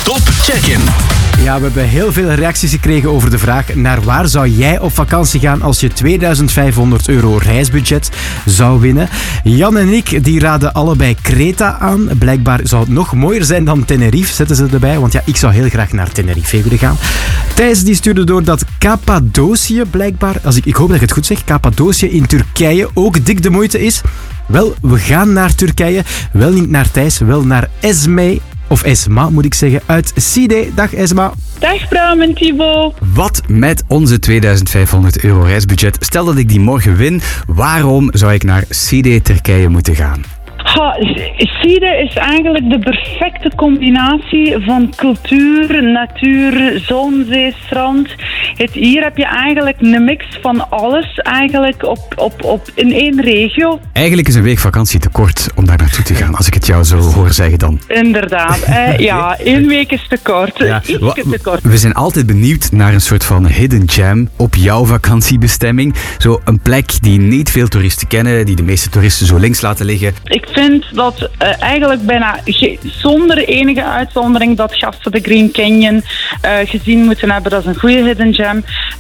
Top Check-in. Ja, we hebben heel veel reacties gekregen over de vraag naar waar zou jij op vakantie gaan als je €2500 reisbudget zou winnen. Jan en ik die raden allebei Kreta aan. Blijkbaar zou het nog mooier zijn dan Tenerife, zetten ze erbij. Want ja, ik zou heel graag naar Tenerife willen gaan. Thijs die stuurde door dat Cappadocië blijkbaar, ik hoop dat ik het goed zeg, Cappadocië in Turkije ook dik de moeite is. Wel, we gaan naar Turkije. Wel niet naar Thijs, wel naar Esme. Of Esma, moet ik zeggen, uit Side. Dag Esma. Dag Bram en Thibaut. Wat met onze €2500 reisbudget? Stel dat ik die morgen win, waarom zou ik naar Side, Turkije moeten gaan? Side is eigenlijk de perfecte combinatie van cultuur, natuur, zon, zee, strand. Hier heb je eigenlijk een mix van alles eigenlijk in één regio. Eigenlijk is een week vakantie te kort om daar naartoe te gaan, als ik het jou zo hoor zeggen dan. Inderdaad, ja, 1 week is te kort. Ja, Ietsje te kort. We zijn altijd benieuwd naar een soort van hidden gem op jouw vakantiebestemming. Zo een plek die niet veel toeristen kennen, die de meeste toeristen zo links laten liggen. Ik vind dat eigenlijk bijna zonder enige uitzondering dat gasten de Green Canyon gezien moeten hebben. Dat is een goede hidden gem.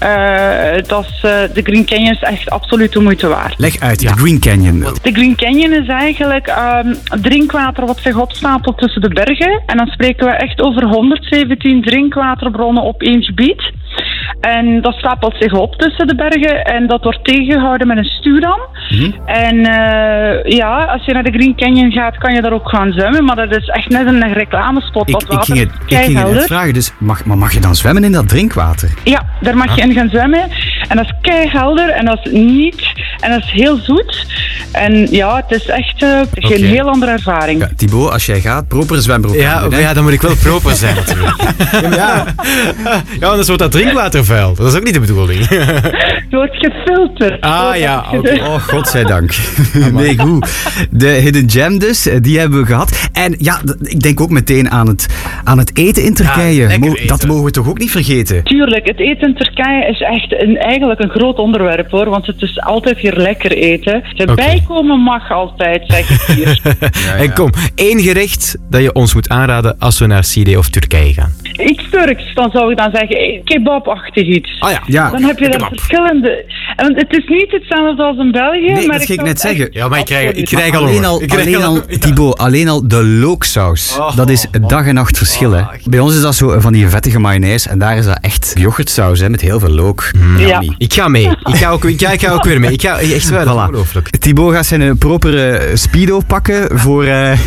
De Green Canyon is echt absoluut de moeite waard. Leg uit, de Green Canyon. De Green Canyon is eigenlijk drinkwater wat zich opstapelt tussen de bergen. En dan spreken we echt over 117 drinkwaterbronnen op één gebied. En dat stapelt zich op tussen de bergen en dat wordt tegengehouden met een stuwdam. En als je naar de Green Canyon gaat, kan je daar ook gaan zwemmen. Maar dat is echt net een reclamespot. Ik ging het net vragen, dus mag je dan zwemmen in dat drinkwater? Ja, daar mag je in gaan zwemmen. En dat is keihelder en dat is niet... En dat is heel zoet. En ja, het is echt een heel andere ervaring. Ja, Thibaut, als jij gaat, proper zwembroek. Ja, dan moet ik wel proper zijn natuurlijk. Ja, anders wordt dat drinkwater vuil. Dat is ook niet de bedoeling. Het wordt gefilterd. Oh, godzijdank. Nee, goed. De hidden gem dus, die hebben we gehad. En ja, ik denk ook meteen aan het eten in Turkije. Eten. Dat mogen we toch ook niet vergeten? Tuurlijk, het eten in Turkije is echt eigenlijk een groot onderwerp hoor. Want het is altijd hier lekker eten. Bijkomen mag altijd, zeg ik hier. En kom, 1 gerecht dat je ons moet aanraden als we naar Side of Turkije gaan. Iets Turks, dan zou ik dan zeggen kebabachtig iets. Ja. Dan heb je er verschillende... En het is niet hetzelfde als in België. Nee, maar dat ging ik net zeggen. Ja, maar ik krijg al Thibaut, alleen al de looksaus. Dat is dag en nacht verschil. Hè. Bij ons is dat zo van die vettige mayonaise en daar is dat echt yoghurtsaus hè, met heel veel look. Ja. Ik ga mee. Ik ga ook weer mee. Echt waar, dat is ongelooflijk. Thibaut gaat zijn propere speedo pakken voor de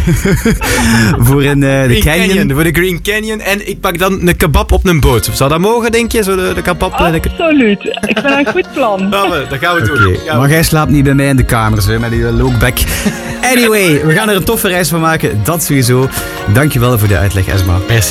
canyon. Voor de Green Canyon. En ik pak dan een kebab op een boot. Zou dat mogen, denk je? Zo de kebab? Absoluut. Ik vind dat een goed plan. Dat gaan we doen. Okay. Maar jij slaapt niet bij mij in de kamers hè, met die lookback. Anyway, we gaan er een toffe reis van maken. Dat sowieso. Dankjewel voor de uitleg, Esma. Merci.